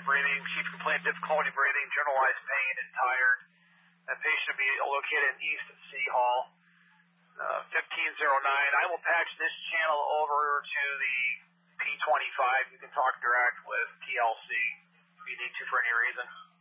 breathing, chief complaint, difficulty breathing, generalized pain, and tired. That patient will be located east of City Hall. 1509. I will patch this channel over to the P25. You can talk direct with TLC if you need to for any reason.